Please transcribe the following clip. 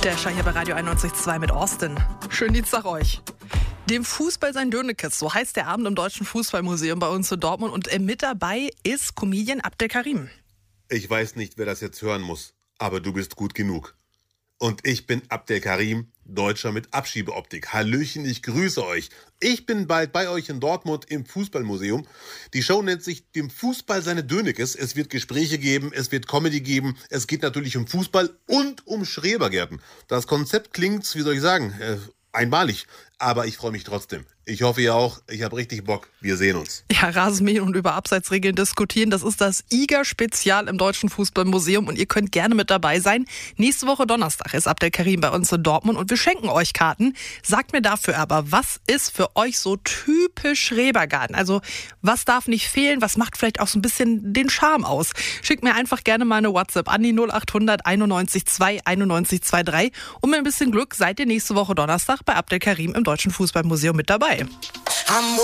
Der Schau hier bei Radio 91.2 mit Austin. Schönen Dienstag euch. Dem Fußball sein Dönekes, so heißt der Abend im Deutschen Fußballmuseum bei uns in Dortmund. Und mit dabei ist Comedian Abdelkarim. Ich weiß nicht, wer das jetzt hören muss, aber du bist gut genug. Und ich bin Abdelkarim, Deutscher mit Abschiebeoptik. Hallöchen, ich grüße euch. Ich bin bald bei euch in Dortmund im Fußballmuseum. Die Show nennt sich Dem Fußball seine Dönekes. Es wird Gespräche geben, es wird Comedy geben. Es geht natürlich um Fußball und um Schrebergärten. Das Konzept klingt, wie soll ich sagen, einmalig. Aber ich freue mich trotzdem. Ich hoffe ihr auch. Ich habe richtig Bock. Wir sehen uns. Ja, Rasenmähen und über Abseitsregeln diskutieren, das ist das IGA-Spezial im Deutschen Fußballmuseum und ihr könnt gerne mit dabei sein. Nächste Woche Donnerstag ist Abdelkarim bei uns in Dortmund und wir schenken euch Karten. Sagt mir dafür aber, was ist für euch so typisch Schrebergarten? Also was darf nicht fehlen? Was macht vielleicht auch so ein bisschen den Charme aus? Schickt mir einfach gerne mal eine WhatsApp an die 0800 91 2 91 23 und mit ein bisschen Glück seid ihr nächste Woche Donnerstag bei Abdelkarim im Deutschen Fußballmuseum mit dabei.